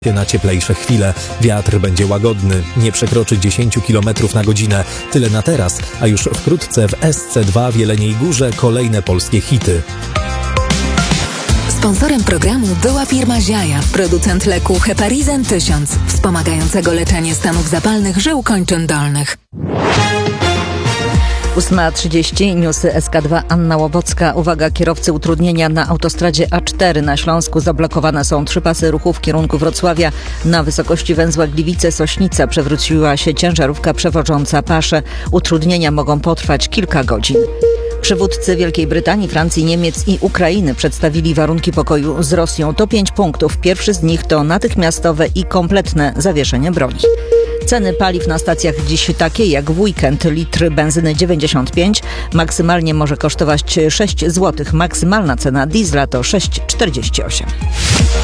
Na cieplejsze chwile. Wiatr będzie łagodny, nie przekroczy 10 km na godzinę. Tyle na teraz, a już wkrótce w SC2 w Jeleniej Górze kolejne polskie hity. Sponsorem programu była firma Ziaja, producent leku Heparizan 1000, wspomagającego leczenie stanów zapalnych żył kończyn dolnych. 8:30, newsy SK2, Anna Łobocka. Uwaga, kierowcy, utrudnienia na autostradzie A4 na Śląsku. Zablokowane są 3 pasy ruchu w kierunku Wrocławia. Na wysokości węzła Gliwice-Sośnica przewróciła się ciężarówka przewożąca pasze. Utrudnienia mogą potrwać kilka godzin. Przywódcy Wielkiej Brytanii, Francji, Niemiec i Ukrainy przedstawili warunki pokoju z Rosją. To 5 punktów. Pierwszy z nich to natychmiastowe i kompletne zawieszenie broni. Ceny paliw na stacjach dziś takie jak w weekend. Litr benzyny 95, maksymalnie może kosztować 6 zł. Maksymalna cena diesla to 6,48.